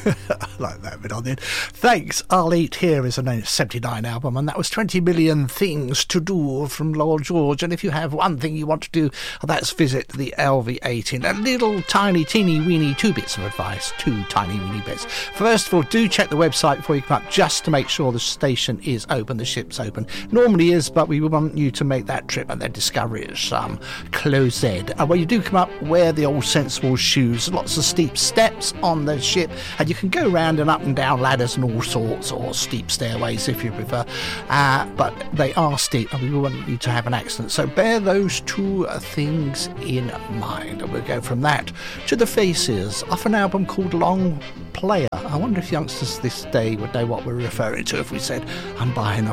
Like that bit on the end. Thanks, I'll Eat Here is a 79 album, and that was 20 Million Things to Do from Lord George. And if you have one thing you want to do, that's visit the LV18. A little tiny, teeny, weeny 2 bits of advice. 2 tiny, weeny bits. First of all, do check the website before you come up, just to make sure the station is open, the ship's open. Normally is, but we want you to make that trip and then discover it's closed. And when you do come up, wear the old sensible shoes. Lots of steep steps on the ship, and you can go round and up and down ladders and all sorts, or steep stairways if you prefer, but they are steep and we want you to have an accident, so bear those 2 things in mind. And we'll go from that to the Faces off an album called Long Player. I wonder if youngsters this day would know what we're referring to if we said I'm buying